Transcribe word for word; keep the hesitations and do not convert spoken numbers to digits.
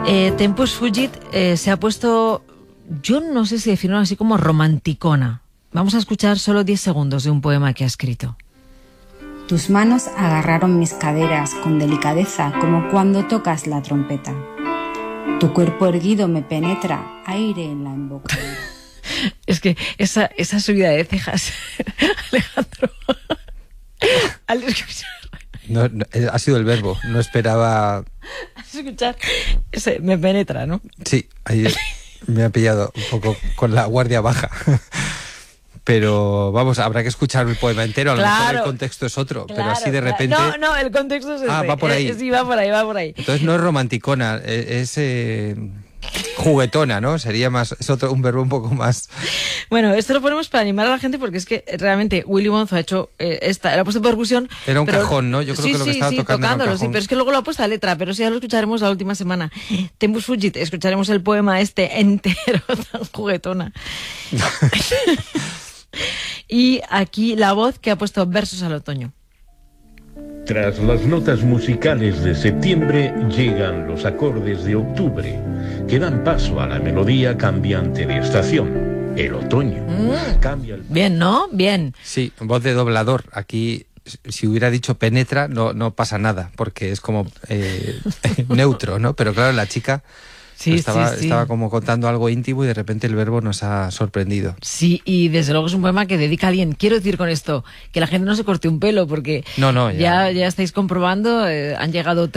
Eh, Tempus Fugit eh, se ha puesto, yo no sé si definirlo así como romanticona. Vamos a escuchar solo diez segundos de un poema que ha escrito. Tus manos agarraron mis caderas con delicadeza, como cuando tocas la trompeta. Tu cuerpo erguido me penetra, aire en la embocadura. Es que esa, esa subida de cejas, Alejandro, al escuchar... No, no, ha sido el verbo, no esperaba... Al escuchar, ese, me penetra, ¿no? Sí, ahí me ha pillado un poco con la guardia baja. Pero vamos, habrá que escuchar el poema entero, a lo Claro, mejor el contexto es otro, claro, pero así de repente... Claro. No, no, el contexto es ese. Ah, va por ahí. Eh, sí, va por ahí, va por ahí. Entonces no es romanticona, es eh, juguetona, ¿no? Sería más, es otro, un verbo un poco más... Bueno, esto lo ponemos para animar a la gente porque es que realmente Willy Bonzo ha hecho eh, esta, le ha puesto percusión. Era un pero, cajón, ¿no? Yo creo sí, que lo que sí, estaba sí, tocando era un tocándolo, cajón. sí, pero es que luego lo ha puesto a letra, pero sí, ya lo escucharemos la última semana. Tempus Fugit, escucharemos el poema este entero, tan juguetona. Y aquí la voz que ha puesto versos al otoño. Tras las notas musicales de septiembre llegan los acordes de octubre, que dan paso a la melodía cambiante de estación, el otoño. Mm. Cambia el... Bien, ¿no? Bien. Sí, voz de doblador. Aquí, si hubiera dicho penetra, no, no pasa nada, porque es como eh, neutro, ¿no? Pero claro, la chica... Sí, estaba, sí, sí. estaba como contando algo íntimo y de repente el verbo nos ha sorprendido. Sí, y desde luego es un poema que dedica a alguien. Quiero decir con esto que la gente no se corte un pelo porque No, no, ya. ya, ya estáis comprobando, eh, han llegado